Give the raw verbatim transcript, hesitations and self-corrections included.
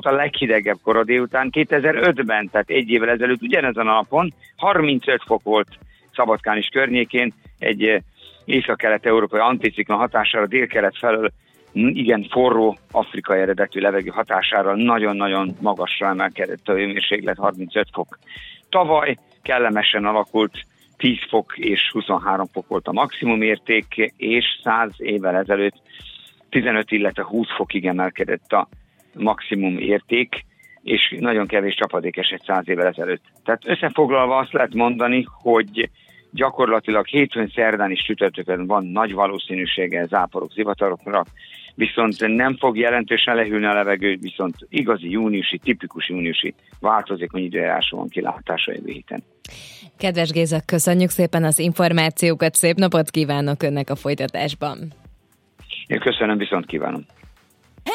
volt a leghidegebb kora délután kétezer-ötben, tehát egy évvel ezelőtt ugyanezen a napon harmincöt fok volt Szabadkán is környékén, egy észak-kelet-európai anticiklon hatására délkelet felől igen forró afrikai eredetű levegő hatására nagyon-nagyon magasra emelkedett a hőmérséklet, harmincöt fok. Tavaly kellemesen alakult, tíz fok és huszonhárom fok volt a maximum érték, és száz évvel ezelőtt tizenöt, illetve húsz fokig emelkedett a maximum érték, és nagyon kevés csapadék esett száz évvel ezelőtt. Tehát összefoglalva azt lehet mondani, hogy gyakorlatilag hétfőn, szerdán és csütörtökön van nagy valószínűsége záporok, zivatarokra, viszont nem fog jelentősen lehűlni a levegő, viszont igazi júniusi, tipikus júniusi változékony időjárásra van kilátása jövő héten. Kedves Géza, köszönjük szépen az információkat, szép napot kívánok önnek a folytatásban! Én köszönöm, viszont kívánom!